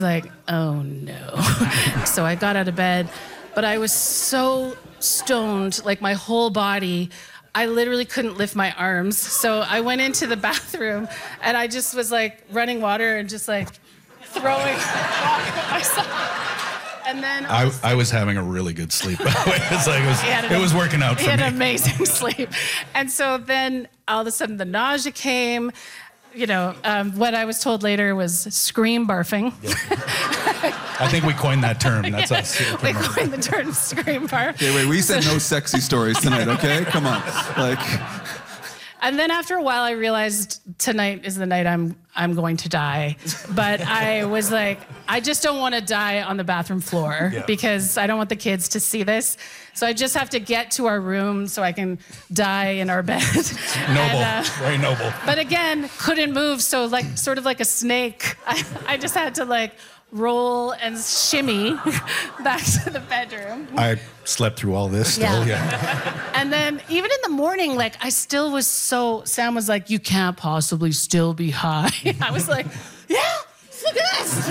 Like, oh no. So I got out of bed, but I was so stoned, like my whole body, I literally couldn't lift my arms. So I went into the bathroom and I just was like running water and just like throwing water at myself. And then I was having a really good sleep, by the way. It's like it was working out for me. He had amazing sleep. And so then all of a sudden the nausea came. You know, what I was told later was scream barfing. Yeah. I think we coined that term. That's us. We coined the term scream barf. Okay, wait, we said no sexy stories tonight, okay? Come on. And then after a while, I realized tonight is the night I'm going to die. But I was like, I just don't want to die on the bathroom floor because I don't want the kids to see this. So I just have to get to our room so I can die in our bed. Noble, very noble. But again, couldn't move. So like, sort of like a snake, I just had to like roll and shimmy back to the bedroom. I slept through all this still, yeah. And then even in the morning, like I still was Sam was like, you can't possibly still be high. I was like, yeah, look at this.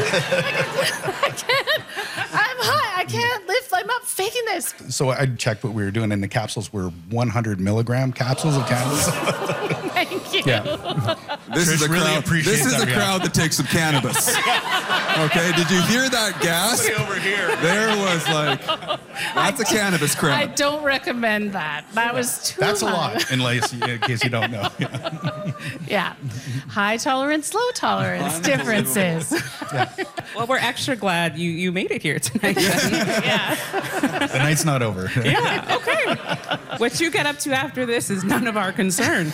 I can't, I'm high, I can't lift, I'm not faking this. So I checked what we were doing and the capsules were 100 milligram capsules of cannabis. Thank you. Yeah. This is a really crowd that takes some cannabis. Okay, did you hear that gas? Over here. There was like, that's a cannabis crowd. I don't recommend that. That was too That's high. a lot, in case you don't know. Yeah. High tolerance, low tolerance differences. Yeah. Well, we're extra glad you made it here tonight. Yeah. The night's not over. Yeah, okay. What you get up to after this is none of our concern.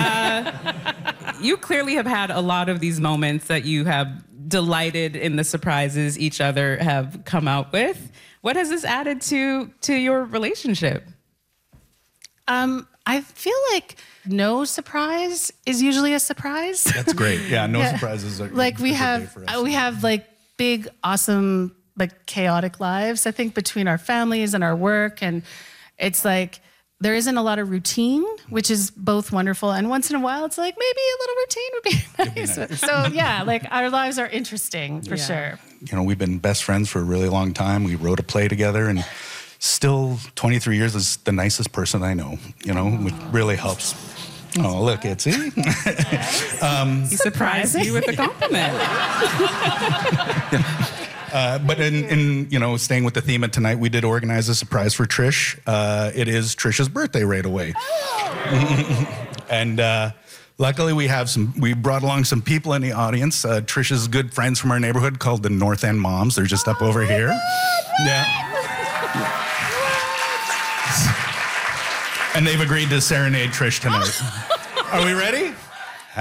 You clearly have had a lot of these moments that you have delighted in the surprises each other have come out with. What has this added to your relationship? I feel like no surprise is usually a surprise. That's great. Yeah, no surprises. Like we have like big, awesome, like chaotic lives, I think, between our families and our work. And it's like, there isn't a lot of routine, which is both wonderful. And once in a while, it's like, maybe a little routine would be nice. So yeah, like our lives are interesting for sure. You know, we've been best friends for a really long time. We wrote a play together and still 23 years is the nicest person I know, you know, which really helps. Oh, look, it's he surprised you with a compliment. But in you know, staying with the theme of tonight, we did organize a surprise for Trish. It is Trish's birthday right away. And luckily we brought along some people in the audience. Trish's good friends from our neighborhood called the North End Moms. They're just up over here. Yeah. And they've agreed to serenade Trish tonight. Are we ready?